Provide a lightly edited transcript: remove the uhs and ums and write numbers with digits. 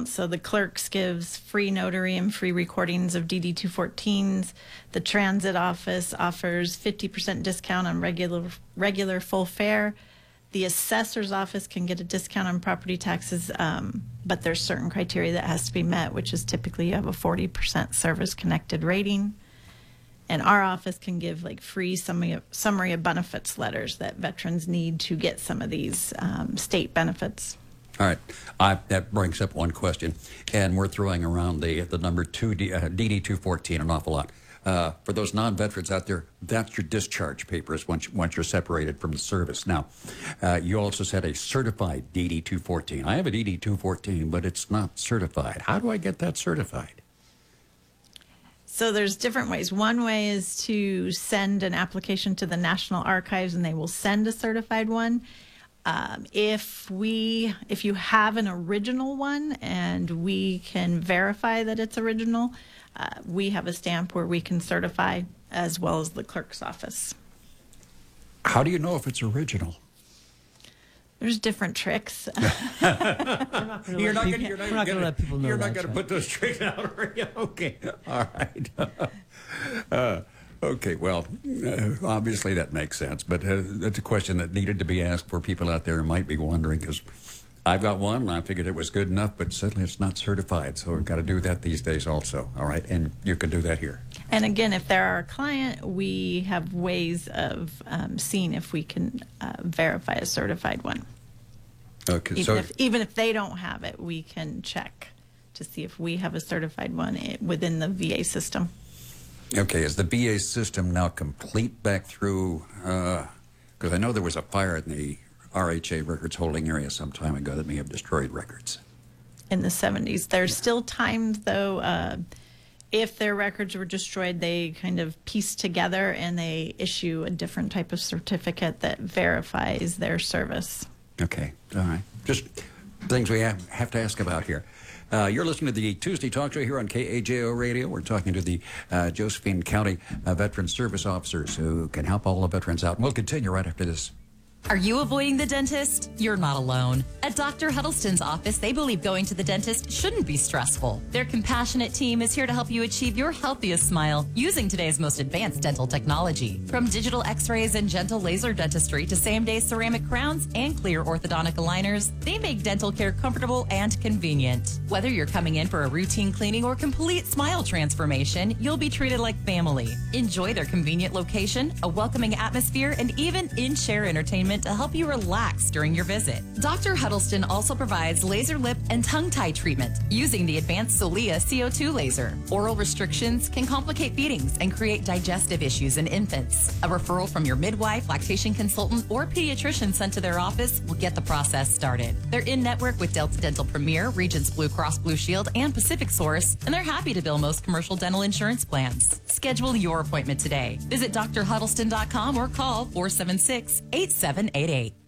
discounts. So the clerks gives free notary and free recordings of DD-214s. The transit office offers 50% discount on regular full fare. The assessor's office can get a discount on property taxes, but there's certain criteria that has to be met, which is typically you have a 40% service-connected rating. And our office can give like free summary of benefits letters that veterans need to get some of these state benefits. All right. That brings up one question, and we're throwing around the number DD-214 an awful lot. For those non-veterans out there, that's your discharge papers once you're separated from the service. Now, you also said a certified DD-214. I have a DD-214, but it's not certified. How do I get that certified? So there's different ways. One way is to send an application to the National Archives, and they will send a certified one. If you have an original one and we can verify that it's original, we have a stamp where we can certify, as well as the clerk's office. How do you know if it's original? There's different tricks. You're not going to let people know. You're not going to put those tricks out, are you? Okay. All right. Okay, well, obviously that makes sense, but that's a question that needed to be asked for people out there who might be wondering, because I've got one, and I figured it was good enough, but certainly it's not certified, so we've got to do that these days also, all right? And you can do that here. And again, if they're our client, we have ways of seeing if we can verify a certified one. Okay, even if they don't have it, we can check to see if we have a certified one within the VA system. Okay, is the VA system now complete back through, because I know there was a fire in the RHA records holding area some time ago that may have destroyed records. In the 70s. There's still times, though, if their records were destroyed, they kind of piece together and they issue a different type of certificate that verifies their service. Okay, all right. Just things we have to ask about here. You're listening to the Tuesday Talk Show here on KAJO Radio. We're talking to the Josephine County Veteran Service Officers who can help all the veterans out. And we'll continue right after this. Are you avoiding the dentist? You're not alone. At Dr. Huddleston's office, they believe going to the dentist shouldn't be stressful. Their compassionate team is here to help you achieve your healthiest smile using today's most advanced dental technology. From digital x-rays and gentle laser dentistry to same-day ceramic crowns and clear orthodontic aligners, they make dental care comfortable and convenient. Whether you're coming in for a routine cleaning or complete smile transformation, you'll be treated like family. Enjoy their convenient location, a welcoming atmosphere, and even in-chair entertainment to help you relax during your visit. Dr. Huddleston also provides laser lip and tongue-tie treatment using the advanced Solia CO2 laser. Oral restrictions can complicate feedings and create digestive issues in infants. A referral from your midwife, lactation consultant, or pediatrician sent to their office will get the process started. They're in network with Delta Dental Premier, Regents Blue Cross Blue Shield, and Pacific Source, and they're happy to bill most commercial dental insurance plans. Schedule your appointment today. Visit drhuddleston.com or call 476-8788.